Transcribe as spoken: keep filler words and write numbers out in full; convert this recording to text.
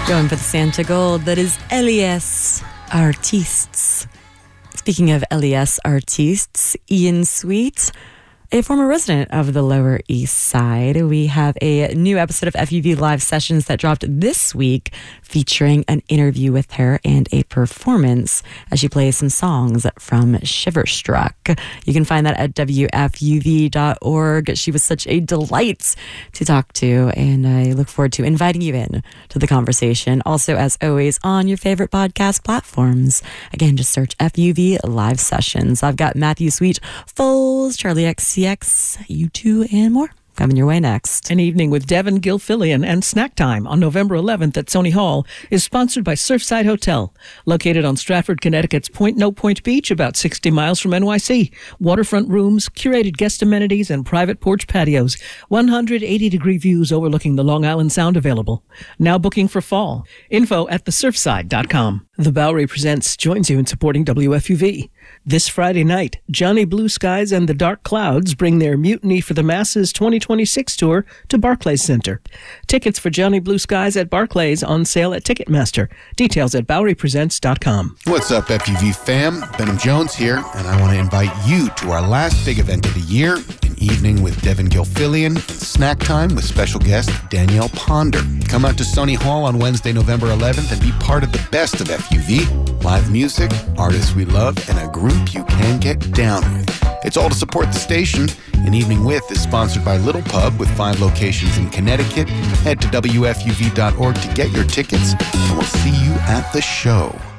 Going for the Santa Gold, that is Elias Artistes. Speaking of Elias Artistes, Ian Sweet, a former resident of the Lower East Side. We have a new episode of F U V Live Sessions that dropped this week featuring an interview with her and a performance as she plays some songs from Shiverstruck. You can find that at W F U V dot org. She was such a delight to talk to, and I look forward to inviting you in to the conversation. Also, as always, on your favorite podcast platforms. Again, just search F U V Live Sessions. I've got Matthew Sweet, Foles, Charlie X C X, U two, and more coming your way next. An Evening with Devin Gilfillian and Snack Time on November eleventh at Sony Hall is sponsored by Surfside Hotel, located on Stratford, Connecticut's Point No Point Beach, about sixty miles from N Y C. Waterfront rooms, curated guest amenities, and private porch patios. one hundred eighty degree views overlooking the Long Island Sound available. Now booking for fall. Info at the surfside dot com. The Bowery Presents joins you in supporting W F U V. This Friday night, Johnny Blue Skies and the Dark Clouds bring their Mutiny for the Masses twenty twenty-six tour to Barclays Center. Tickets for Johnny Blue Skies at Barclays on sale at Ticketmaster. Details at bowery presents dot com. What's up, F U V fam? Benham Jones here, and I want to invite you to our last big event of the year, An Evening with Devin Gilfillian and Snack Time with special guest Danielle Ponder. Come out to Sony Hall on Wednesday, November eleventh, and be part of the best of F U V. Live music, artists we love, and a group you can get down with. It's all to support the station. An Evening With is sponsored by Little Pub with five locations in Connecticut. Head to W F U V dot org to get your tickets, and we'll see you at the show.